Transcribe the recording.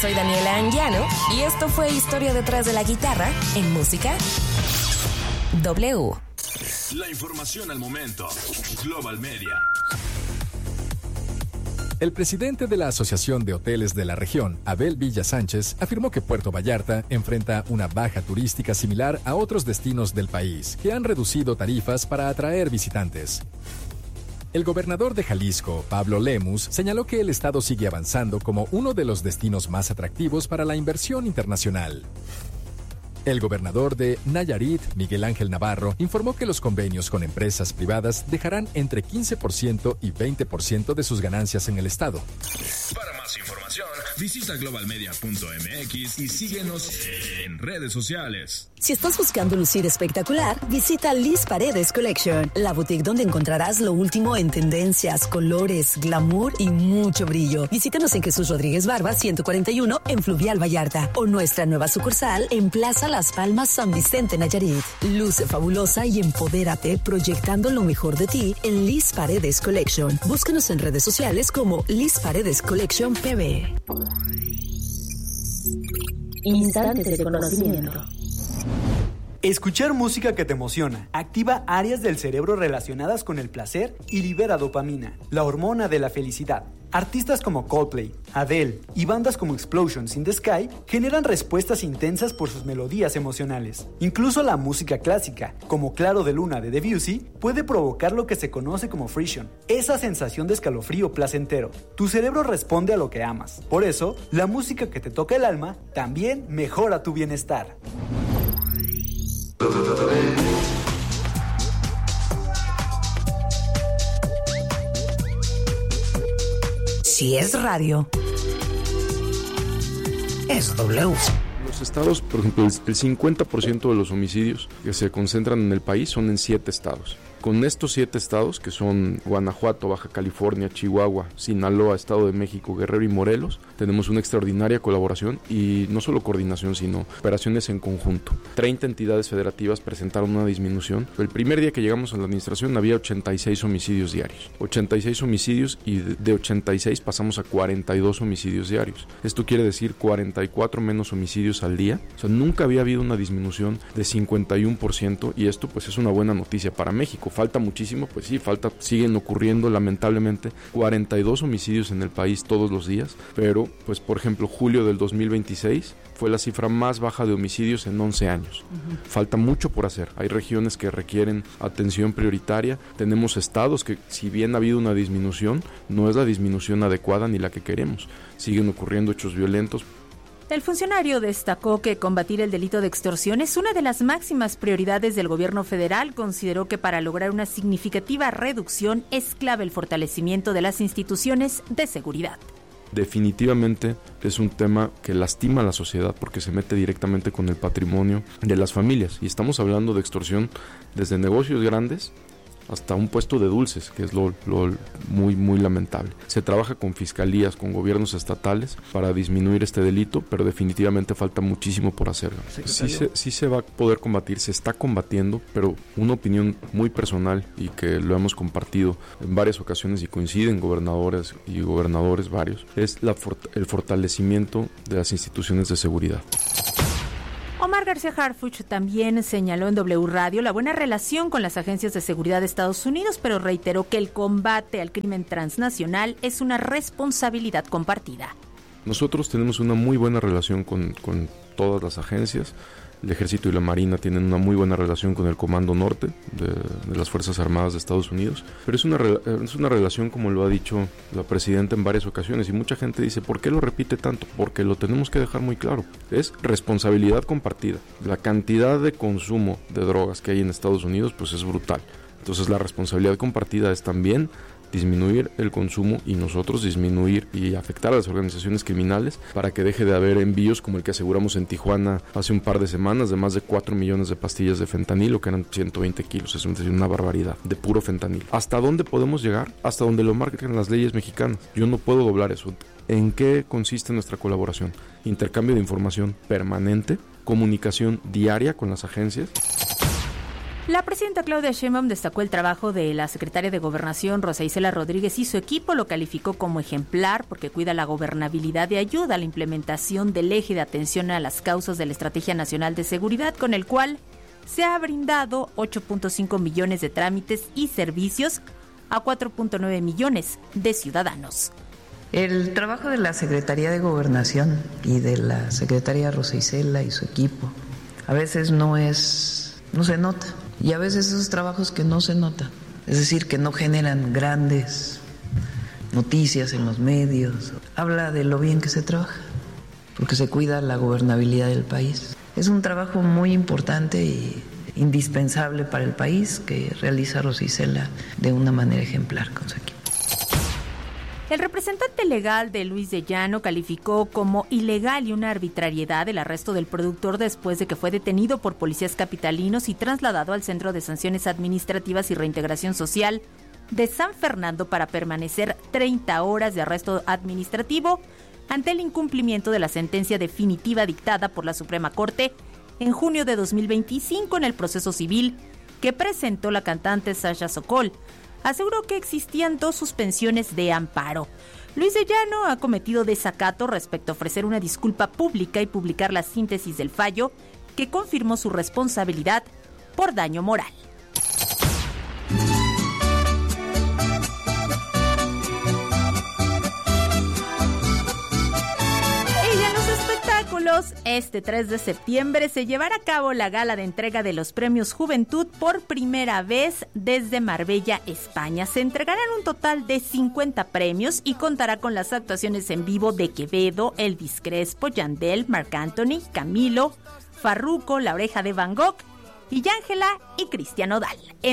soy Daniela Anguiano y esto fue Historia detrás de la guitarra en Música W. La información al momento. Global Media. El presidente de la Asociación de Hoteles de la Región, Abel Villa Sánchez, afirmó que Puerto Vallarta enfrenta una baja turística similar a otros destinos del país, que han reducido tarifas para atraer visitantes. El gobernador de Jalisco, Pablo Lemus, señaló que el estado sigue avanzando como uno de los destinos más atractivos para la inversión internacional. El gobernador de Nayarit, Miguel Ángel Navarro, informó que los convenios con empresas privadas dejarán entre 15% y 20% de sus ganancias en el estado. Para más información, visita globalmedia.mx y síguenos en redes sociales. Si estás buscando lucir espectacular, visita Liz Paredes Collection, la boutique donde encontrarás lo último en tendencias, colores, glamour y mucho brillo. Visítanos en Jesús Rodríguez Barba 141 en Fluvial Vallarta o nuestra nueva sucursal en Plaza Las Palmas San Vicente Nayarit. Luce fabulosa y empodérate proyectando lo mejor de ti en Liz Paredes Collection. Búscanos en redes sociales como Liz Paredes Collection PB. Instantes de conocimiento. Escuchar música que te emociona activa áreas del cerebro relacionadas con el placer y libera dopamina, la hormona de la felicidad. Artistas como Coldplay, Adele y bandas como Explosions in the Sky generan respuestas intensas por sus melodías emocionales. Incluso la música clásica, como Claro de Luna de Debussy, puede provocar lo que se conoce como frisson, esa sensación de escalofrío placentero. Tu cerebro responde a lo que amas. Por eso, la música que te toca el alma también mejora tu bienestar. Si es radio, es W. Los estados, por ejemplo, el 50% de los homicidios que se concentran en el país son en 7 estados. Con estos 7 estados, que son Guanajuato, Baja California, Chihuahua, Sinaloa, Estado de México, Guerrero y Morelos, tenemos una extraordinaria colaboración y no solo coordinación, sino operaciones en conjunto. 30 entidades federativas presentaron una disminución. El primer día que llegamos a la administración había 86 homicidios diarios. 86 homicidios y de 86 pasamos a 42 homicidios diarios. Esto quiere decir 44 menos homicidios al día. O sea, nunca había habido una disminución de 51% y esto pues es una buena noticia para México. Falta muchísimo, pues sí, siguen ocurriendo lamentablemente 42 homicidios en el país todos los días, pero pues por ejemplo julio del 2026 fue la cifra más baja de homicidios en 11 años. Falta mucho por hacer, hay regiones que requieren atención prioritaria, tenemos estados que si bien ha habido una disminución, no es la disminución adecuada ni la que queremos, siguen ocurriendo hechos violentos. El funcionario destacó que combatir el delito de extorsión es una de las máximas prioridades del gobierno federal. Consideró que para lograr una significativa reducción es clave el fortalecimiento de las instituciones de seguridad. Definitivamente es un tema que lastima a la sociedad porque se mete directamente con el patrimonio de las familias. Y estamos hablando de extorsión desde negocios grandes hasta un puesto de dulces, que es lo muy lamentable. Se trabaja con fiscalías, con gobiernos estatales para disminuir este delito, pero definitivamente falta muchísimo por hacerlo. Sí se va a poder combatir, se está combatiendo, pero una opinión muy personal y que lo hemos compartido en varias ocasiones y coinciden gobernadores varios, es el fortalecimiento de las instituciones de seguridad. Omar García Harfuch también señaló en W Radio la buena relación con las agencias de seguridad de Estados Unidos, pero reiteró que el combate al crimen transnacional es una responsabilidad compartida. Nosotros tenemos una muy buena relación con todas las agencias. El Ejército y la Marina tienen una muy buena relación con el Comando Norte de las Fuerzas Armadas de Estados Unidos, pero es una relación, como lo ha dicho la presidenta en varias ocasiones, y mucha gente dice, ¿por qué lo repite tanto? Porque lo tenemos que dejar muy claro, es responsabilidad compartida. La cantidad de consumo de drogas que hay en Estados Unidos pues es brutal, entonces la responsabilidad compartida es también disminuir el consumo y nosotros disminuir y afectar a las organizaciones criminales para que deje de haber envíos como el que aseguramos en Tijuana hace un par de semanas de más de 4 millones de pastillas de fentanilo, que eran 120 kilos, es una barbaridad, de puro fentanilo. ¿Hasta dónde podemos llegar? Hasta donde lo marcan las leyes mexicanas. Yo no puedo doblar eso. ¿En qué consiste nuestra colaboración? Intercambio de información permanente, comunicación diaria con las agencias. La presidenta Claudia Sheinbaum destacó el trabajo de la secretaria de Gobernación, Rosa Isela Rodríguez, y su equipo lo calificó como ejemplar porque cuida la gobernabilidad y ayuda a la implementación del eje de atención a las causas de la Estrategia Nacional de Seguridad, con el cual se ha brindado 8.5 millones de trámites y servicios a 4.9 millones de ciudadanos. El trabajo de la Secretaría de Gobernación y de la secretaria Rosa Isela y su equipo a veces no se nota. Y a veces esos trabajos que no se notan, es decir, que no generan grandes noticias en los medios, habla de lo bien que se trabaja, porque se cuida la gobernabilidad del país. Es un trabajo muy importante y indispensable para el país que realiza Rosa Isela de una manera ejemplar con su equipo. El representante legal de Luis de Llano calificó como ilegal y una arbitrariedad el arresto del productor después de que fue detenido por policías capitalinos y trasladado al Centro de Sanciones Administrativas y Reintegración Social de San Fernando para permanecer 30 horas de arresto administrativo ante el incumplimiento de la sentencia definitiva dictada por la Suprema Corte en junio de 2025 en el proceso civil que presentó la cantante Sasha Sokol. Aseguró que existían 2 suspensiones de amparo. Luis de Llano ha cometido desacato respecto a ofrecer una disculpa pública y publicar la síntesis del fallo que confirmó su responsabilidad por daño moral. Este 3 de septiembre se llevará a cabo la gala de entrega de los premios Juventud por primera vez desde Marbella, España. Se entregarán un total de 50 premios y contará con las actuaciones en vivo de Quevedo, Elvis Crespo, Yandel, Marc Anthony, Camilo, Farruko, La Oreja de Van Gogh y Ángela y Cristian Nodal.